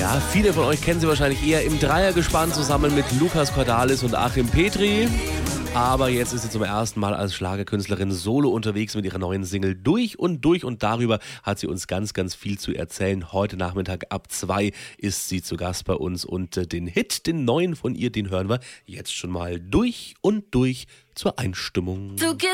Ja, viele von euch kennen sie wahrscheinlich eher im Dreiergespann zusammen mit Lukas Cordalis und Achim Petri. Aber jetzt ist sie zum ersten Mal als Schlagerkünstlerin solo unterwegs mit ihrer neuen Single Durch und Durch. Und darüber hat sie uns ganz, ganz viel zu erzählen. Heute Nachmittag ab 2 ist sie zu Gast bei uns. Und den Hit, den neuen von ihr, den hören wir jetzt schon mal Durch und Durch zur Einstimmung.